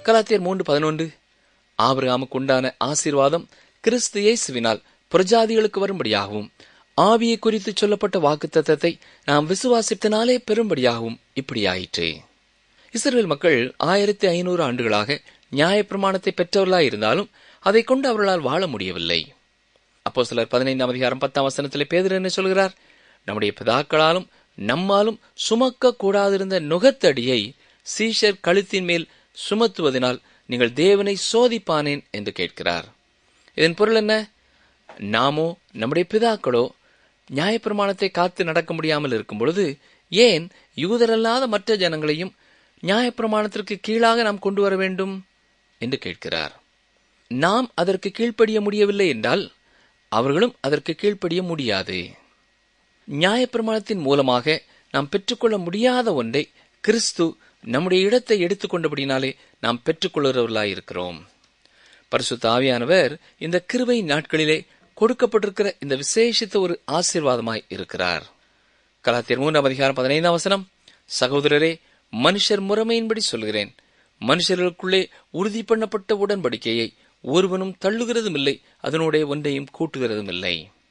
கலாத்தியர் 3:11, ஆபிரகாமுக்கு உண்டான ஆசீர்வாதம் கிறிஸ்து இயேசுவினால் புறஜாதிகளுக்கு வரும்படியாகவும் ஆவியை குறித்து சொல்லப்பட்ட வாக்குத்தத்தத்தை நாம் விசுவாசித்தனாலே பெறும்படியாகவும் இப்படியாயிற்று. இஸ்ரவேல் மக்கள் 1500 ஆண்டுகளாக நியாயப்பிரமாணத்தை பெற்றவர்களாய் இருந்தாலும் அதை கொண்டு அவர்களால் வாழ முடியவில்லை. அப்போஸ்தலர் 15:10 பேதுரு என்ன சொல்கிறார்? நம்முடைய பிதாக்களாலும் நம்மாலும் சுமக்க கூடாதிருந்த நுகத்தடியை சீஷர் கழுத்தின் மேல் சுமத்துவதனால் நீங்கள் தேவனை சோதிப்பானேன் என்று கேட்கிறார். இதன் பொருள் என்ன? நாமோ நம்முடைய பிதாக்களோ நியாயப்பிரமாணத்தை காத்து நடக்க முடியாமல் இருக்கும் பொழுது ஏன் யூதரல்லாத மற்ற ஜனங்களையும் நியாயப்பிரமாணத்திற்கு கீழாக நாம் கொண்டு வர வேண்டும் என்று கேட்கிறார். நாம் அதற்கு கீழ்ப்படிய முடியவில்லை என்றால் அவர்களும் அதற்கு கீழ்ப்படிய முடியாது. நியாயப்பிரமாணத்தின் மூலமாக நாம் பெற்றுக்கொள்ள முடியாத ஒன்றை கிறிஸ்து நம்முடைய இடத்தை எடுத்துக்கொண்டபடினாலே நாம் பெற்றுக்கொள்கிறவர்களாயிருக்கிறோம். பரிசுத்த ஆவியானவர் இந்த கிருபை நாட்களிலே கொடுக்கப்பட்டிருக்கிற இந்த விசேஷித்த ஒரு ஆசீர்வாதமாய் இருக்கிறார். கலாத்தியர் 3:15, சகோதரரே, மனுஷர் முறைமையின்படி சொல்கிறேன், மனுஷர்களுக்குள்ளே உறுதி பண்ணப்பட்ட உடன்படிக்கையை ஒருவனும் தள்ளுகிறதும் இல்லை, அதனுடைய ஒன்றையும் கூட்டுகிறதும் இல்லை.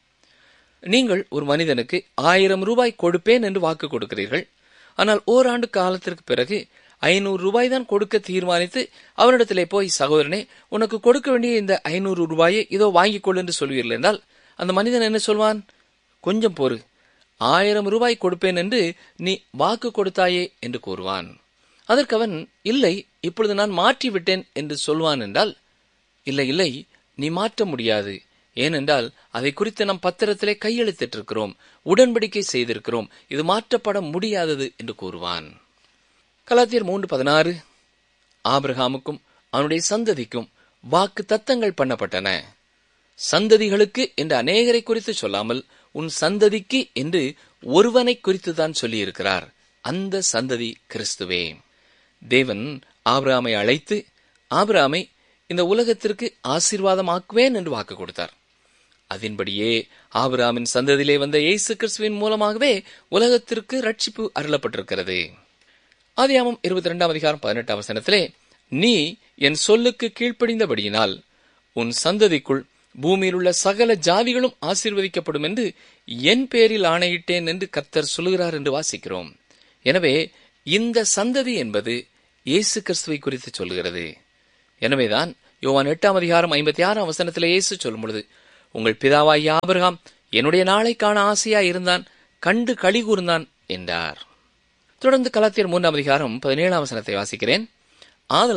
நீங்கள் ஒரு மனிதனுக்கு 1000 ரூபாய் கொடுப்பேன் என்று வாக்கு கொடுக்கிறீர்கள். ஆனால் ஓராண்டு காலத்திற்கு பிறகு 500 ரூபாய் தான் கொடுக்க தீர்மானித்து அவரிடத்திலே போய், சகோதரனே, உனக்கு கொடுக்க வேண்டிய இந்த 500 ரூபாயை இதோ வாங்கிக் கொள் என்று சொல்வீர்கள் என்றால் அந்த மனிதன் என்ன சொல்வான்? கொஞ்சம் பொறு, 1000 ரூபாய் கொடுப்பேன் என்று நீ வாக்கு கொடுத்தாயே என்று கூறுவான். அதற்கு அவன், இல்லை, இப்பொழுது நான் மாற்றிவிட்டேன் என்று சொல்வான் என்றால், இல்லை இல்லை, நீ மாற்ற முடியாது, ஏனென்றால் அதை குறித்து நாம் பத்திரத்திலே கையெழுத்திட்டிருக்கிறோம், உடன்படிக்கை செய்திருக்கிறோம், இது மாற்றப்பட முடியாதது என்று கூறுவான். கலாத்தியர் 3:16, ஆபிரகாமுக்கும் அவனுடைய சந்ததிக்கும் வாக்கு தத்தங்கள் பண்ணப்பட்டன. சந்ததிகளுக்கு என்று அநேகரை குறித்து சொல்லாமல் உன் சந்ததிக்கு என்று ஒருவனை குறித்து தான் சொல்லியிருக்கிறார். அந்த சந்ததி கிறிஸ்துவே. தேவன் ஆபிரகாமை அழைத்து ஆபிரகாமை இந்த உலகத்திற்கு ஆசீர்வாதமாக்குவேன் என்று வாக்கு கொடுத்தார். அதன்படியே ஆபிரகாமின் சந்ததியிலே வந்த இயேசு கிறிஸ்துவின் மூலமாகவே உலகத்திற்கு ரட்சிப்பு அருளப்பட்டிருக்கிறது. ஆதியாகமம் 22:18 நீ என் சொல்லுக்கு கீழ்ப்படிந்தபடியினால் உன் சந்ததிக்குள் பூமியில் உள்ள சகல ஜாதிகளும் ஆசீர்வதிக்கப்படும் என்று என் பேரில் ஆணையிட்டேன் என்று கர்த்தர் சொல்லுகிறார் என்று வாசிக்கிறோம். எனவே இந்த சந்ததி என்பது இயேசு கிறிஸ்துவை குறித்து சொல்கிறது. எனவேதான் யோவான் 8:56 இயேசு சொல்லும் பொழுது, உங்கள் பிதாவாகிய ஆபிரகாம் என்னுடைய நாளை காண ஆசையாய் இருந்தான், கண்டு களி கூர்ந்தான் என்றார். தொடர்ந்து கலாத்தியர் 3:17 வாசிக்கிறேன்.